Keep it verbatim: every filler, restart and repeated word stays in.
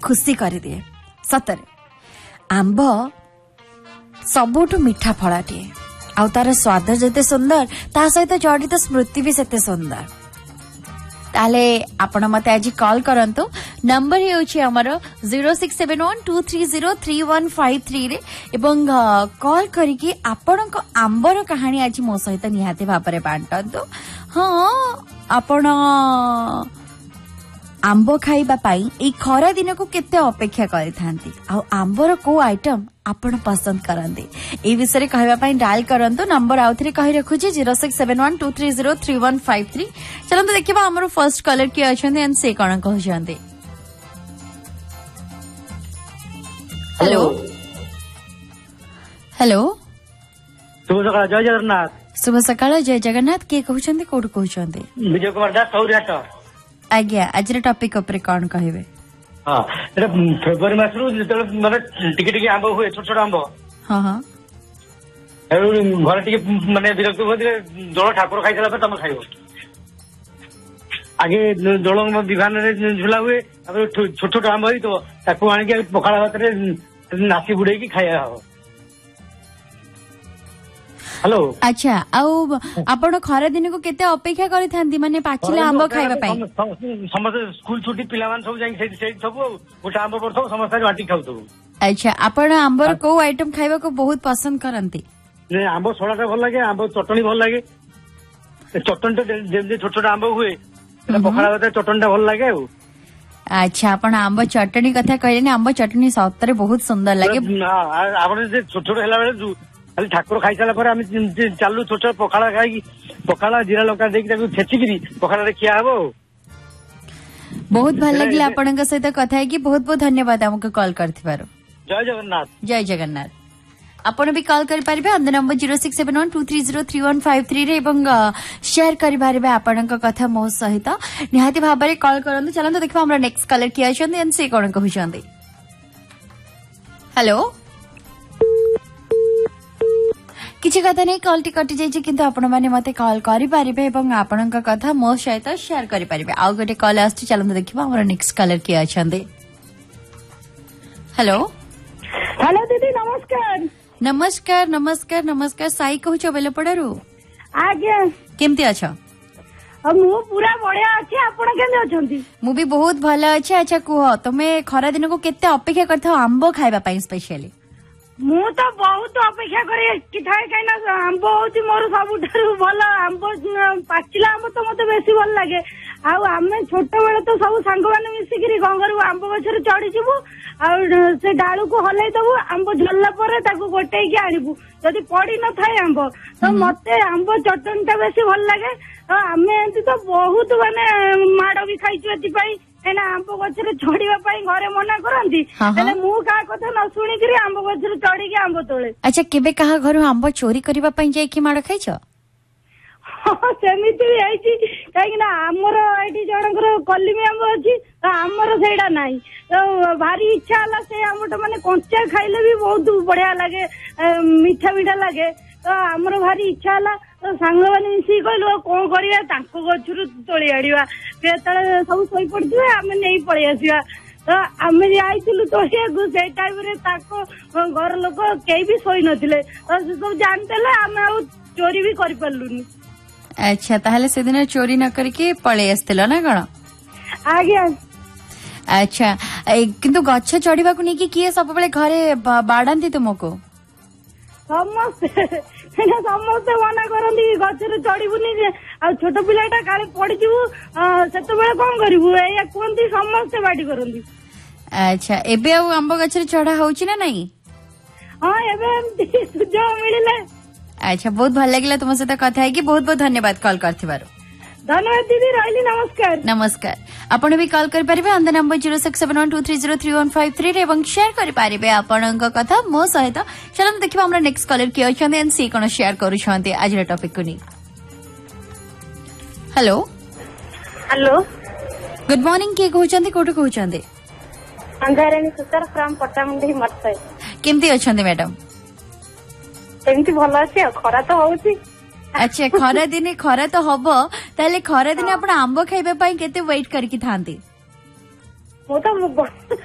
खुशी करदिए सतरे आंब सबुठु मीठा फलाटे आ तार स्वाद जते सुंदर ता सहित जड़ित स्मृति भी सेते सुंदर ताले आपण मते आज कॉल करंतु नंबर हेउछि हमर zero six seven one two three zero three one five three रे एवं कॉल करिकि आपण को आंबर कहानी आज मो सहित निहाते भाबरे बांटंतु हां आपण आंब खाइबा पाई ए खरा दिन को केते अपेक्षा करि थांती आ आंबर को आइटम आपण पसंद करंदी ए विषय कहबा पाई डायल करंतु नंबर आउथरे कहि रखुची zero six seven one two three zero three one five three चलंतु देखिबा हमर फर्स्ट कॉलर के अछंदी एंड से कोन कहजंदी हेलो हेलो शुभ सकाळ जय जगन्नाथ शुभ सकाळ जय जगन्नाथ के कहउछंदी कोड कहउछंदी विजय कुमार दास सौरियाट आज्ञा आज टॉपिक ऊपर कौन कहबे हां एटा फेब्रुआरी मास रु जते माने टिके टिके आंब हुए छोट छोट आंब हां हां एउ घर टिके माने विरक्त होदिले जळ ठाकुर खाइ चला पे तम खाइबो आगे जळ विभान रे झुला हुए अब छोट छोट आंब होई तो ताकू आनि के पखाळा भात रे नासी बुडे की खाया हो हेलो अच्छा आउ आपण खरा दिन को केते अपेक्षा करि थांती माने पाचिला आंब खाइबा पाई समस्त स्कूल छुट्टी पिला मान सब जाई सेठी सेठी सब गोटा आंब पड़थो समस्त बाटी खाउथो अच्छा आपण आंबर को आइटम खाइबा को बहुत पसंद करंती ने आंब सोडाटा भल लागे आंब चटणी भल लागे चटणी तो जे छोट छोट आंब हुए पखाड़ा भात चटणीटा भल लागे आ अच्छा आपण आंब चटणी कथा कहले आंब चटणी सतरे बहुत सुंदर लागे आपण जे छोट छोट हेला बेले खाली ठाकुर खाई सारा पर चालू छोट छोट पखाड़ा खाई पखाड़ा जीरा लंका देकी छेचिकी पखाड़ा खिया हबो बहुत भल लगे आपन सहित कथा है कि बहुत बहुत धन्यवाद हमको कॉल करथिबारो जय जगन्नाथ जय जगन्नाथ आपण भी कॉल कर पारिबे अंदर number zero six seven one two three zero three one five three रे एवं शेयर कर पारिबे आपन कथा मो सहित निहाती भाबरे कॉल करंतु चलंतु देखबा हमरा नेक्स्ट कॉलर किया छथि एन से कोन कहउछथि हेलो किसी कथा नहीं कॉल टी कटि जाइए किंतु आपण माने मते कॉल करि पारिबे एवं आपन कथा मो सहित शेयर करि पारिबे आ गोटे कॉल आछि चलंतु देखिबा हमर नेक्स्ट कॉलर किया छथि हेलो हेलो दीदी नमस्कार नमस्कार नमस्कार नमस्कार साई कहूछ बेलपड़ारू आज्ञा केमती अच्छा मु पूरा बढ़िया अच्छे आपण केमती अछंती मु भी बहुत भला अच्छे अच्छा कुह तमे खरा दिन को केते अपेक्षा करथो आंबो खाइबा पई स्पेशली मु तो बहुत अपेक्षा करे कि थाए कहिना आंब होती मोर सबुठारु भल आंब पाचिला आंब तो मते बेसी भल लागे आ आमे छोट बेले तो सब सांग माने मिसिकिरी गंगरु आंब गछरे चढ़ी जिवु आ से डालू को हलाई दबु आंब झलला परे ताकू गोटेई के आनिबु जदी पड़ी न थाए आंब तो मते आंब चटणीटा बेसी भल लागे तो आमे एंती तो बहुत माने माड़ भी खाइछु एति पई एना आंब गछरे चढ़ीबा पई घरे मना करंती हेले मु का कथा न सुनी करी आंब गछरे चढ़ी के आंब तोळे अच्छा केबे कहा घर आंब चोरी करबा पई जाई कि माड़ खाइछ सेमिति आइछि काई ना हमर आइठी जणकर कलिमी आंब अछि हमर सेडा नाही तो भारी इच्छा हला से आंबटा माने कंचा खाइले भी बहुत बढ़िया लागे मीठा मीठा लागे तो हमर भारी इच्छा हला तो सांग माने मिसी कहलो कोन करिया तांको गछरु तोळी आडिवा केतळे सब सोई पड़थिबे आमे नै पळि आसीबा तो आमे आइथिलु तोळिया गु से टाइम रे ताको घर लोक केई भी सोई नथिले तो सब जानतेले आमे आ चोरी भी करि पल्लुनी अच्छा ताहले से दिन चोरी न करके पळे आस्तिलो ना कोन आज्ञा अच्छा किंतु गच्छ चढ़ीबा को नहीं कि किए सब बेले घरे बाड़ांती तुमको समस्ते समस्ते मना करती गछरे चढ़ीबुनी आ छोट पिलाटा काले पड़ी जीवु सेते बेले कोन करिवु एया कोनती समस्ते बाटी करती अच्छा एबे आ आंब गछरे चढ़ा होउची ना नहीं हां एबे सुजो मिलिले अच्छा बहुत भल लगिला तुम सहित कथा है कि बहुत बहुत धन्यवाद कॉल करथिबारो धन्यवाद दीदी रहिली नमस्कार नमस्कार आपण भी कॉल कर पारिबे अंदर number zero six seven one two three zero three one five three रे एवं शेयर कर पारिबे आपनक कथा मो सहित चलन देखिबा हमरा नेक्स्ट कॉलर के अछन एन सी कोन शेयर करू छथि आज रे टॉपिक को नी हेलो हेलो गुड मॉर्निंग के कहउछथि कोठो कहउछथि अंधारानी सुतर फ्रॉम पट्टामुंडी मरसै केमती अछथि मैडम एमती भल अछि खरा तो होउछि अच्छा खरा दिने खरा तो हबो ताले खरा दिने आपण आंब खाइबा पई केते वेट करके थांती मो तो